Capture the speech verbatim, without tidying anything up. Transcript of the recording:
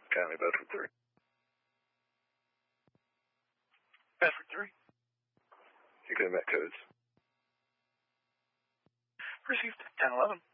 County, Bedford three. Bedford three. You can met codes. Received ten eleven.